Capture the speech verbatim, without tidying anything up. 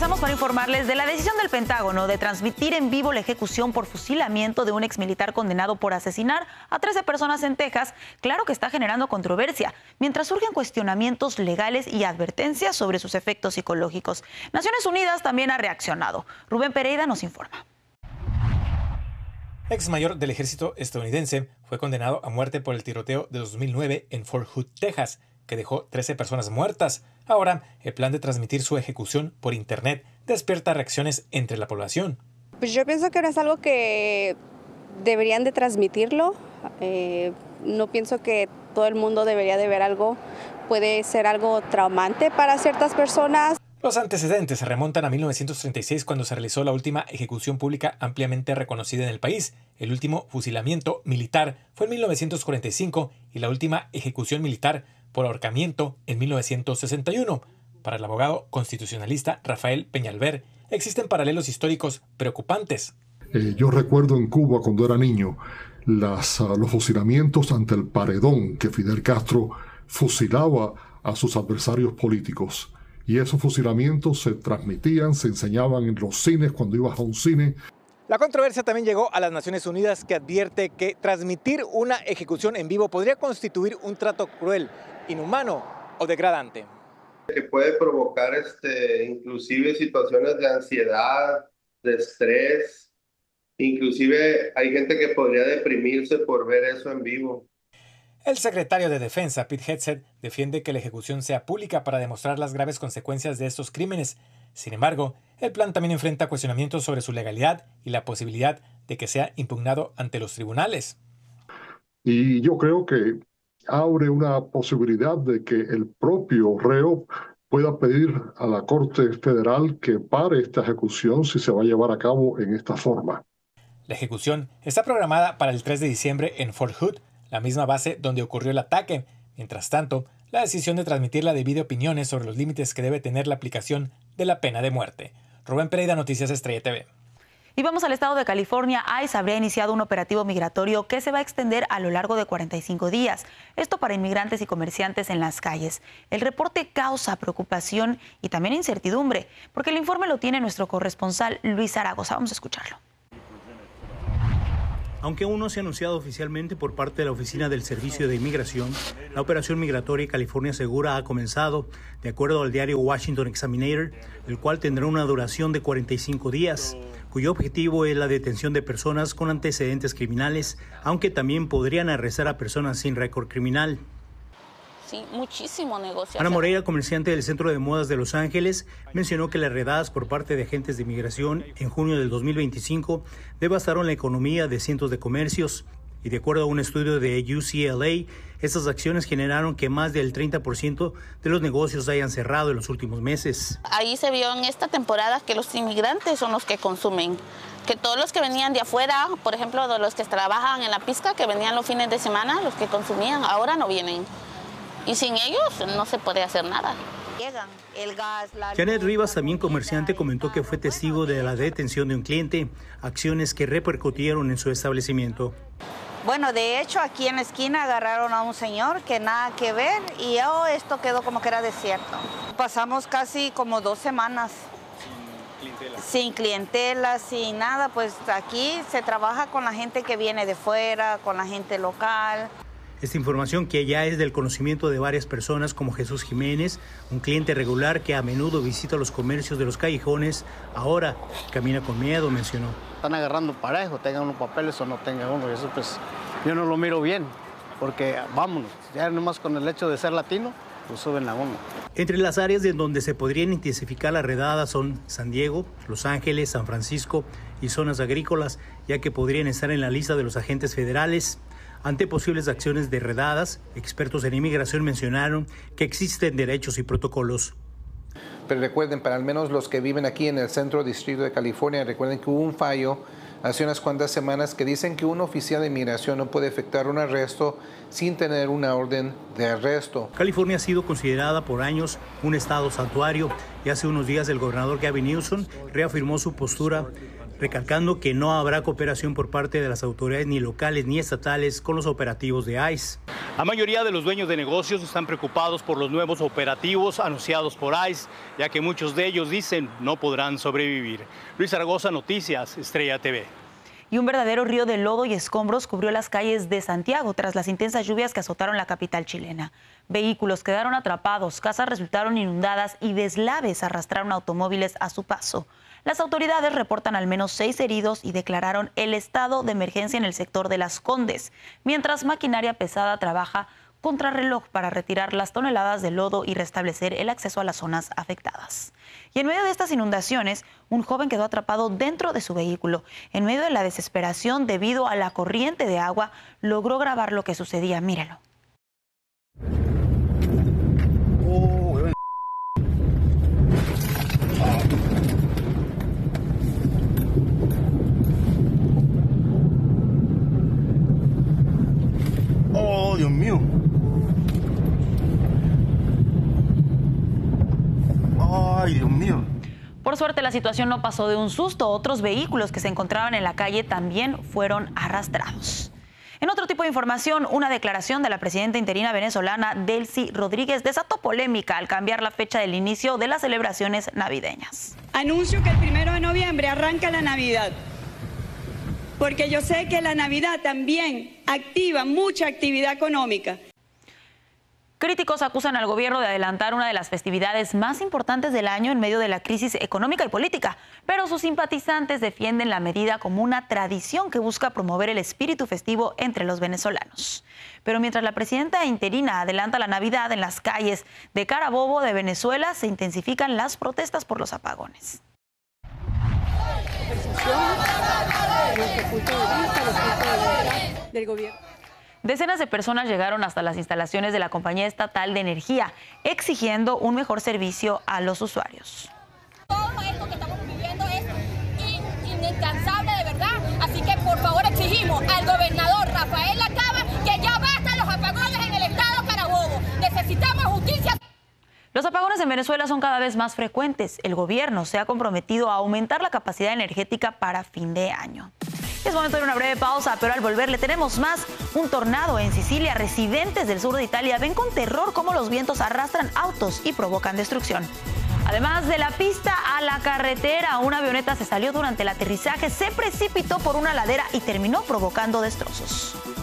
Regresamos para informarles de la decisión del Pentágono de transmitir en vivo la ejecución por fusilamiento de un exmilitar condenado por asesinar a trece personas en Texas. Claro que está generando controversia, mientras surgen cuestionamientos legales y advertencias sobre sus efectos psicológicos. Naciones Unidas también ha reaccionado. Rubén Pereira nos informa. Ex mayor del ejército estadounidense fue condenado a muerte por el tiroteo de dos mil nueve en Fort Hood, Texas, que dejó trece personas muertas. Ahora, el plan de transmitir su ejecución por internet despierta reacciones entre la población. Pues yo pienso que no es algo que deberían de transmitirlo. Eh, no pienso que todo el mundo debería de ver algo. Puede ser algo traumante para ciertas personas. Los antecedentes se remontan a mil novecientos treinta y seis, cuando se realizó la última ejecución pública ampliamente reconocida en el país. El último fusilamiento militar fue en mil novecientos cuarenta y cinco y la última ejecución militar por ahorcamiento en mil novecientos sesenta y uno. Para el abogado constitucionalista Rafael Peñalver, existen paralelos históricos preocupantes. Eh, yo recuerdo en Cuba, cuando era niño, las, uh, los fusilamientos ante el paredón que Fidel Castro fusilaba a sus adversarios políticos. Y esos fusilamientos se transmitían, se enseñaban en los cines cuando ibas a un cine. La controversia también llegó a las Naciones Unidas, que advierte que transmitir una ejecución en vivo podría constituir un trato cruel, inhumano o degradante. Que puede provocar este, inclusive situaciones de ansiedad, de estrés. Inclusive hay gente que podría deprimirse por ver eso en vivo. El secretario de Defensa, Pete Hegseth, defiende que la ejecución sea pública para demostrar las graves consecuencias de estos crímenes. Sin embargo, el plan también enfrenta cuestionamientos sobre su legalidad y la posibilidad de que sea impugnado ante los tribunales. Y yo creo que abre una posibilidad de que el propio reo pueda pedir a la Corte Federal que pare esta ejecución si se va a llevar a cabo en esta forma. La ejecución está programada para el tres de diciembre en Fort Hood, la misma base donde ocurrió el ataque. Mientras tanto, la decisión de transmitirla divide opiniones sobre los límites que debe tener la aplicación de la pena de muerte. Rubén Pereira, Noticias Estrella T V. Y vamos al estado de California. ICE habría iniciado un operativo migratorio que se va a extender a lo largo de cuarenta y cinco días. Esto para inmigrantes y comerciantes en las calles. El reporte causa preocupación y también incertidumbre, porque el informe lo tiene nuestro corresponsal Luis Zaragoza. Vamos a escucharlo. Aunque aún no se ha anunciado oficialmente por parte de la Oficina del Servicio de Inmigración, la operación migratoria California Segura ha comenzado, de acuerdo al diario Washington Examiner, el cual tendrá una duración de cuarenta y cinco días, cuyo objetivo es la detención de personas con antecedentes criminales, aunque también podrían arrestar a personas sin récord criminal. Sí, muchísimo negocio. Ana Moreira, comerciante del Centro de Modas de Los Ángeles, mencionó que las redadas por parte de agentes de inmigración en junio del dos mil veinticinco devastaron la economía de cientos de comercios. Y de acuerdo a un estudio de U C L A, estas acciones generaron que más del treinta por ciento de los negocios hayan cerrado en los últimos meses. Ahí se vio en esta temporada que los inmigrantes son los que consumen, que todos los que venían de afuera, por ejemplo, de los que trabajan en la pizca, que venían los fines de semana, los que consumían, ahora no vienen. Y sin ellos no se puede hacer nada. Janet Rivas, también comerciante, comentó que fue testigo de la detención de un cliente, acciones que repercutieron en su establecimiento. Bueno, de hecho, aquí en la esquina agarraron a un señor que nada que ver y oh, esto quedó como que era desierto. Pasamos casi como dos semanas. Sin clientela. Sin clientela, sin nada, pues aquí se trabaja con la gente que viene de fuera, con la gente local. Esta información, que ya es del conocimiento de varias personas, como Jesús Jiménez, un cliente regular que a menudo visita los comercios de los callejones, ahora camina con miedo, mencionó. Están agarrando parejo, tengan unos papeles o no tengan uno, y eso pues yo no lo miro bien, porque vámonos, ya nomás con el hecho de ser latino, pues suben a uno. Entre las áreas en donde se podrían intensificar las redadas son San Diego, Los Ángeles, San Francisco y zonas agrícolas, ya que podrían estar en la lista de los agentes federales. Ante posibles acciones de redadas, expertos en inmigración mencionaron que existen derechos y protocolos. Pero recuerden, para al menos los que viven aquí en el centro distrito de California, recuerden que hubo un fallo hace unas cuantas semanas que dicen que un oficial de inmigración no puede efectuar un arresto sin tener una orden de arresto. California ha sido considerada por años un estado santuario y hace unos días el gobernador Gavin Newsom reafirmó su postura, recalcando que no habrá cooperación por parte de las autoridades ni locales ni estatales con los operativos de ICE. La mayoría de los dueños de negocios están preocupados por los nuevos operativos anunciados por ICE, ya que muchos de ellos dicen no podrán sobrevivir. Luis Zaragoza, Noticias, Estrella T V. Y un verdadero río de lodo y escombros cubrió las calles de Santiago tras las intensas lluvias que azotaron la capital chilena. Vehículos quedaron atrapados, casas resultaron inundadas y deslaves arrastraron automóviles a su paso. Las autoridades reportan al menos seis heridos y declararon el estado de emergencia en el sector de Las Condes, mientras maquinaria pesada trabaja contrarreloj para retirar las toneladas de lodo y restablecer el acceso a las zonas afectadas. Y en medio de estas inundaciones, un joven quedó atrapado dentro de su vehículo. En medio de la desesperación debido a la corriente de agua, logró grabar lo que sucedía. Míralo. Oh, Dios mío. Ay, Dios mío. Por suerte, la situación no pasó de un susto. Otros vehículos que se encontraban en la calle también fueron arrastrados. En otro tipo de información, una declaración de la presidenta interina venezolana Delcy Rodríguez desató polémica al cambiar la fecha del inicio de las celebraciones navideñas. Anuncio que el primero de noviembre arranca la Navidad, porque yo sé que la Navidad también activa mucha actividad económica. Críticos acusan al gobierno de adelantar una de las festividades más importantes del año en medio de la crisis económica y política, pero sus simpatizantes defienden la medida como una tradición que busca promover el espíritu festivo entre los venezolanos. Pero mientras la presidenta interina adelanta la Navidad en las calles de Carabobo de Venezuela, se intensifican las protestas por los apagones. Del gobierno. Decenas de personas llegaron hasta las instalaciones de la Compañía Estatal de Energía, exigiendo un mejor servicio a los usuarios. Todo esto que estamos viviendo es in, incansable de verdad, así que por favor exigimos al gobernador Rafael Lacaba que ya basta los apagones en el estado Carabobo. Necesitamos justicia. Los apagones en Venezuela son cada vez más frecuentes. El gobierno se ha comprometido a aumentar la capacidad energética para fin de año. Es momento de una breve pausa, pero al volver le tenemos más. Un tornado en Sicilia. Residentes del sur de Italia ven con terror cómo los vientos arrastran autos y provocan destrucción. Además de la pista a la carretera, una avioneta se salió durante el aterrizaje, se precipitó por una ladera y terminó provocando destrozos.